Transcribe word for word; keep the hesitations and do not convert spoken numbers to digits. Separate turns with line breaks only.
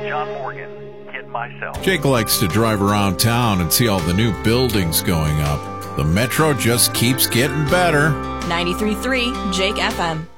John Morgan, Kid Myself.
Jake likes to drive around town and see all the new buildings going up. The Metro just keeps getting better.
ninety-three point three Jake F M.